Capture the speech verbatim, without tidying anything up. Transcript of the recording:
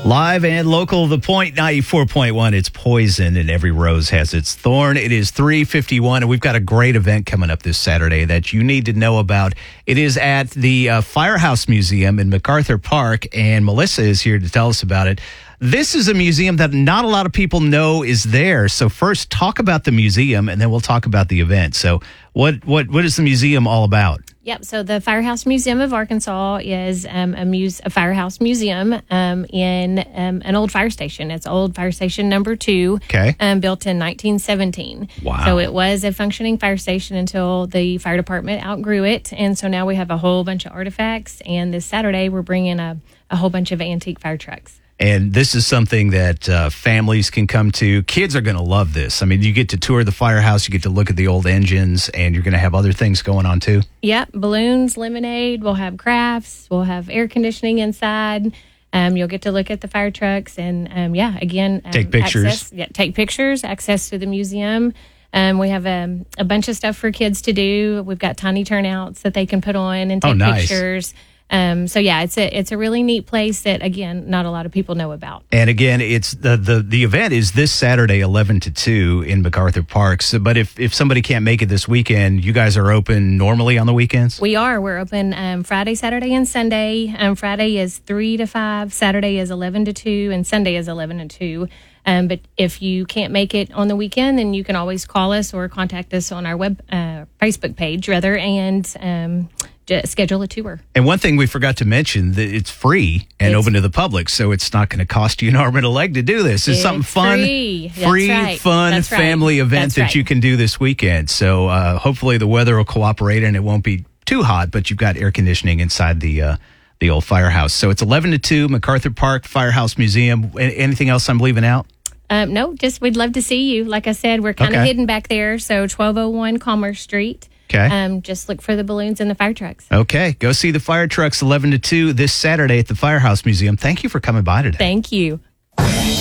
Live and local, The Point ninety-four point one. It's poison and every rose has its thorn. It is three fifty-one, and we've got a great event coming up this Saturday that you need to know about. It is at the uh, Firehouse Museum in MacArthur Park, and Melissa is here to tell us about it. This is a museum that not a lot of people know is there. So first, talk about the museum, and then we'll talk about the event. So what what what is the museum all about? Yep. So the Firehouse Museum of Arkansas is um, a, muse- a firehouse museum um, in um, an old fire station. It's old fire station number two, Okay. um, built in nineteen seventeen. Wow. So it was a functioning fire station until the fire department outgrew it. And so now we have a whole bunch of artifacts. And this Saturday, we're bringing a, a whole bunch of antique fire trucks. And this is something that uh, families can come to. Kids are going to love this. I mean, you get to tour the firehouse, you get to look at the old engines, and you're going to have other things going on too. Yep. Balloons, lemonade. We'll have crafts. We'll have air conditioning inside. Um, you'll get to look at the fire trucks and, um, yeah, again, um, Take pictures. Access, yeah, take pictures, access to the museum. Um, we have um, a bunch of stuff for kids to do. We've got tiny turnouts that they can put on and take Oh, nice. pictures. Um, so yeah, it's a it's a really neat place that again not a lot of people know about. And again, it's the the the event is this Saturday, eleven to two in MacArthur Park. So, but if if somebody can't make it this weekend, you guys are open normally on the weekends. We are. We're open um, Friday, Saturday, and Sunday. Um, Friday is three to five. Saturday is eleven to two, and Sunday is eleven to two. Um, but if you can't make it on the weekend, then you can always call us or contact us on our web uh, Facebook page, rather, and um, just schedule a tour. And one thing we forgot to mention, that it's free and It's- open to the public, so it's not going to cost you an arm and a leg to do this. It's, It's something fun, free. That's free, right. fun, That's right. family event That's that right. you can do this weekend. So uh, hopefully the weather will cooperate and it won't be too hot, but you've got air conditioning inside the uh, the old firehouse. So it's eleven to two, MacArthur Park Firehouse Museum. A- Anything else I'm leaving out? Um, no, just we'd love to see you. Like I said, we're kind of Okay. hidden back there. So twelve oh one Commerce Street. Okay. Um, just look for the balloons and the fire trucks. Okay, go see the fire trucks eleven to two this Saturday at the Firehouse Museum. Thank you for coming by today. Thank you.